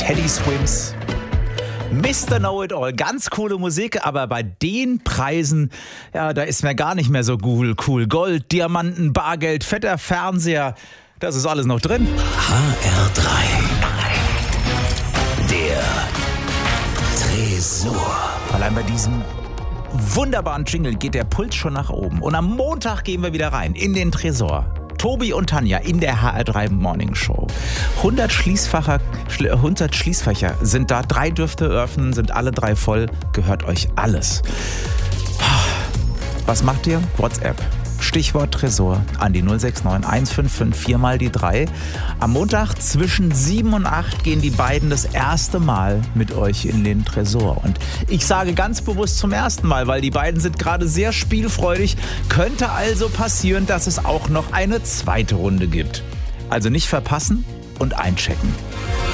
Teddy Swims, Mr. Know-It-All, ganz coole Musik, aber bei den Preisen, ja, da ist mir gar nicht mehr so cool. Gold, Diamanten, Bargeld, fetter Fernseher, das ist alles noch drin. HR3, der Tresor. Allein bei diesem wunderbaren Jingle geht der Puls schon nach oben. Und am Montag gehen wir wieder rein in den Tresor. Tobi und Tanja in der HR3 Morning Show. 100 Schließfächer sind da. 3 dürfte öffnen, sind alle 3 voll. Gehört euch alles. Was macht ihr? WhatsApp. Stichwort Tresor an die 069 155 4 mal die 3. Am Montag zwischen 7 und 8 gehen die beiden das erste Mal mit euch in den Tresor. Und ich sage ganz bewusst zum ersten Mal, weil die beiden sind gerade sehr spielfreudig. Könnte also passieren, dass es auch noch eine zweite Runde gibt. Also nicht verpassen und einchecken.